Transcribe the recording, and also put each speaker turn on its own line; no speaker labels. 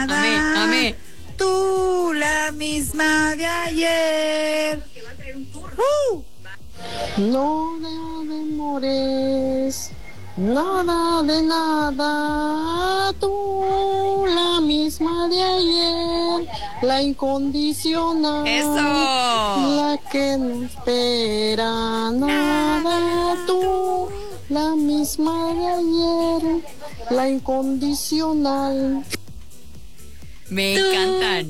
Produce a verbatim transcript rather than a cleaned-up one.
Amén, amén.
Tú, la misma de ayer. Uh.
No te demores, nada de nada. Tú, la misma de ayer, la incondicional.
Eso.
La que no espera nada. Tú, la misma de ayer, la incondicional.
Me encantan.